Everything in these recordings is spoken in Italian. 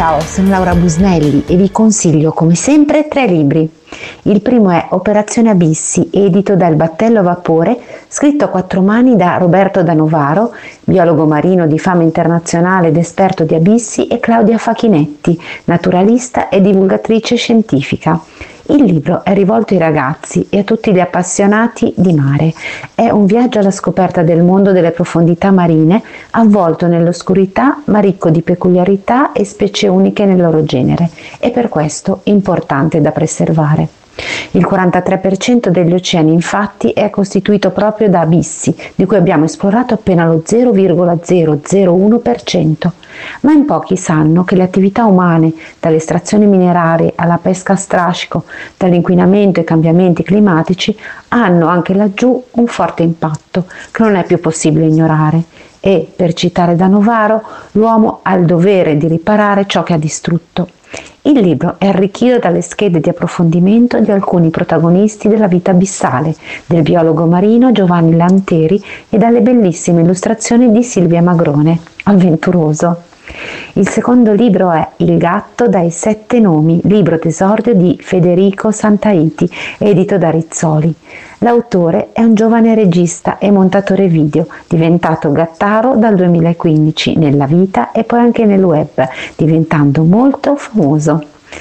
Ciao, sono Laura Busnelli e vi consiglio come sempre 3 libri. Il primo è Operazione Abissi, edito dal Battello a Vapore, scritto a 4 mani da Roberto da Novaro, biologo marino di fama internazionale ed esperto di abissi, e Claudia Facchinetti, naturalista e divulgatrice scientifica. Il libro è rivolto ai ragazzi e a tutti gli appassionati di mare. È un viaggio alla scoperta del mondo delle profondità marine, avvolto nell'oscurità ma ricco di peculiarità e specie uniche nel loro genere, e per questo importante da preservare. Il 43% degli oceani infatti è costituito proprio da abissi, di cui abbiamo esplorato appena lo 0,001%, ma in pochi sanno che le attività umane, dalle estrazioni minerarie alla pesca a strascico, dall'inquinamento ai cambiamenti climatici, hanno anche laggiù un forte impatto che non è più possibile ignorare. E, per citare da Novaro, l'uomo ha il dovere di riparare ciò che ha distrutto. Il libro è arricchito dalle schede di approfondimento di alcuni protagonisti della vita abissale, del biologo marino Giovanni Lanteri e dalle bellissime illustrazioni di Silvia Magrone, avventuroso. Il secondo libro è Il gatto dai 7 nomi, libro d'esordio di Federico Santaiti, edito da Rizzoli. L'autore è un giovane regista e montatore video, diventato gattaro dal 2015 nella vita e poi anche nel web, diventando molto famoso.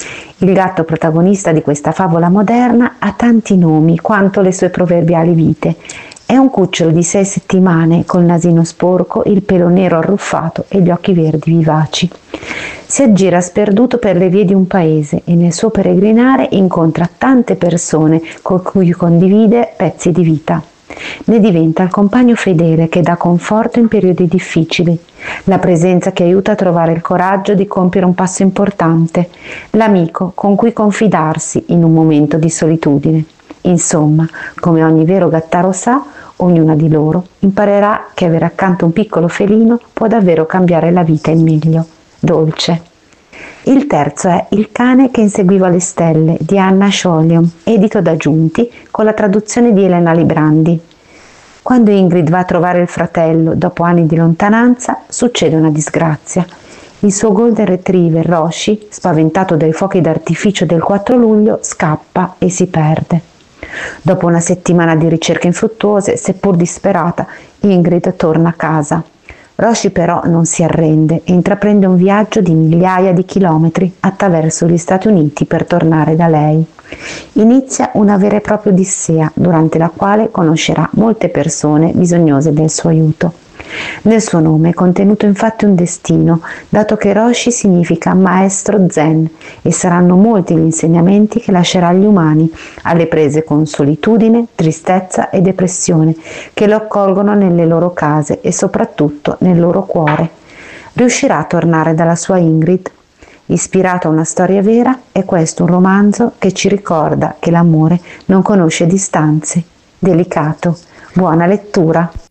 Il gatto protagonista di questa favola moderna ha tanti nomi quanto le sue proverbiali vite. È un cucciolo di 6 settimane, col nasino sporco, il pelo nero arruffato e gli occhi verdi vivaci. Si aggira sperduto per le vie di un paese e nel suo peregrinare incontra tante persone con cui condivide pezzi di vita. Ne diventa il compagno fedele che dà conforto in periodi difficili, la presenza che aiuta a trovare il coraggio di compiere un passo importante, l'amico con cui confidarsi in un momento di solitudine. Insomma, come ogni vero gattaro sa, ognuna di loro imparerà che avere accanto un piccolo felino può davvero cambiare la vita in meglio. Dolce. Il terzo è Il cane che inseguiva le stelle di Anna Scholiom, edito da Giunti con la traduzione di Elena Librandi. Quando Ingrid va a trovare il fratello dopo anni di lontananza, succede una disgrazia. Il suo golden retriever Roshi, spaventato dai fuochi d'artificio del 4 luglio, scappa e si perde. Dopo una settimana di ricerche infruttuose, seppur disperata, Ingrid torna a casa. Roshi però non si arrende e intraprende un viaggio di migliaia di chilometri attraverso gli Stati Uniti per tornare da lei. Inizia una vera e propria odissea, durante la quale conoscerà molte persone bisognose del suo aiuto. Nel suo nome è contenuto infatti un destino, dato che Roshi significa maestro zen, e saranno molti gli insegnamenti che lascerà agli umani, alle prese con solitudine, tristezza e depressione, che lo accolgono nelle loro case e soprattutto nel loro cuore. Riuscirà a tornare dalla sua Ingrid? Ispirato a una storia vera, è questo un romanzo che ci ricorda che l'amore non conosce distanze. Delicato. Buona lettura!